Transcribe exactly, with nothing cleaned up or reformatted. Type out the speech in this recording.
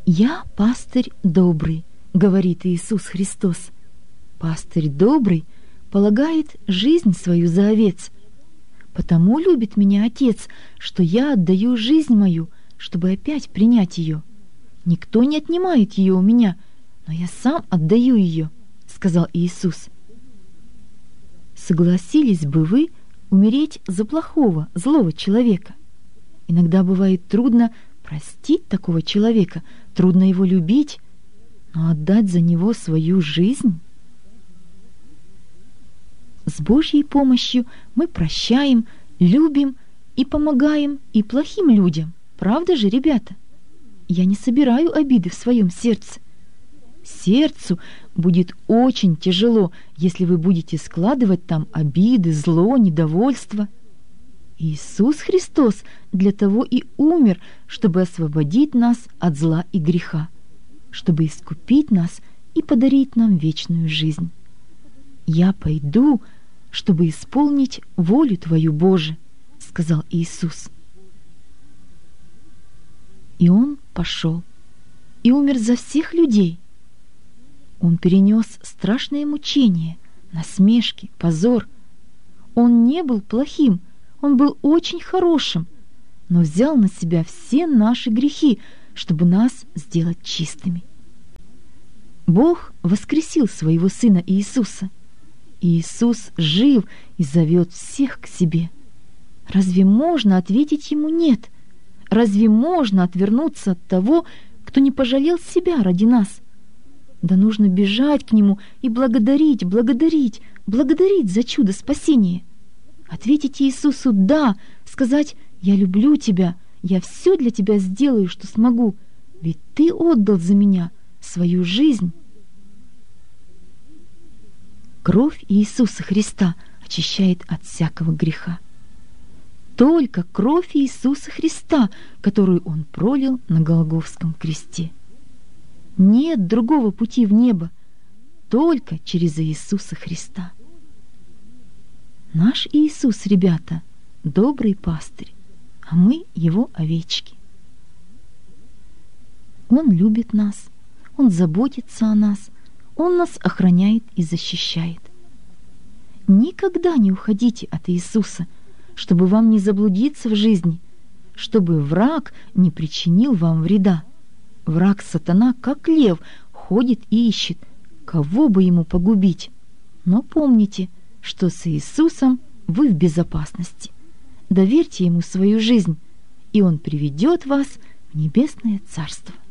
«Я пастырь добрый», — говорит Иисус Христос. «Пастырь добрый полагает жизнь свою за овец. Потому любит меня Отец, что я отдаю жизнь мою, чтобы опять принять ее. Никто не отнимает ее у меня, но я сам отдаю ее», — сказал Иисус. Согласились бы вы умереть за плохого, злого человека? Иногда бывает трудно простить такого человека, трудно его любить, но отдать за него свою жизнь? С Божьей помощью мы прощаем, любим и помогаем и плохим людям. Правда же, ребята? Я не собираю обиды в своем сердце. Сердцу будет очень тяжело, если вы будете складывать там обиды, зло, недовольство. Иисус Христос для того и умер, чтобы освободить нас от зла и греха, чтобы искупить нас и подарить нам вечную жизнь. «Я пойду, чтобы исполнить волю Твою, Боже», — сказал Иисус. И Он пошел и умер за всех людей. Он перенес страшные мучения, насмешки, позор. Он не был плохим, Он был очень хорошим, но взял на себя все наши грехи, чтобы нас сделать чистыми. Бог воскресил Своего Сына Иисуса. Иисус жив и зовет всех к себе. Разве можно ответить Ему «нет»? Разве можно отвернуться от того, кто не пожалел себя ради нас? Да нужно бежать к Нему и благодарить, благодарить, благодарить за чудо спасения. Ответить Иисусу «да», сказать «я люблю Тебя, я все для Тебя сделаю, что смогу, ведь Ты отдал за меня свою жизнь». Кровь Иисуса Христа очищает от всякого греха. Только кровь Иисуса Христа, которую Он пролил на Голгофском кресте. Нет другого пути в небо, только через Иисуса Христа. Наш Иисус, ребята, добрый пастырь, а мы Его овечки. Он любит нас, Он заботится о нас, Он нас охраняет и защищает. Никогда не уходите от Иисуса, чтобы вам не заблудиться в жизни, чтобы враг не причинил вам вреда. Враг сатана, как лев, ходит и ищет, кого бы ему погубить. Но помните, что с Иисусом вы в безопасности. Доверьте Ему свою жизнь, и Он приведет вас в небесное царство.